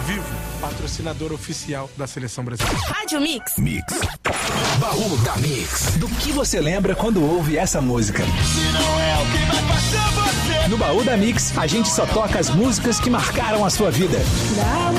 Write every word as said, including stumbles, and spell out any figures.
Vivo, patrocinador oficial da Seleção Brasileira. Rádio Mix. Mix. Baú da Mix. Do que você lembra quando ouve essa música? Se não é o que vai passar você. No Baú da Mix, a gente só toca as músicas que marcaram a sua vida. Da